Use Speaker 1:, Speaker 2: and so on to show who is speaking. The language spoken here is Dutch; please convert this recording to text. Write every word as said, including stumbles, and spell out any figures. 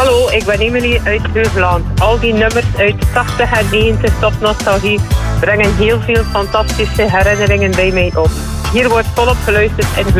Speaker 1: Hallo, ik ben Emily uit Heuveland. Al die nummers uit de tachtig en negentig top nostalgie brengen heel veel fantastische herinneringen bij mij op. Hier wordt volop geluisterd in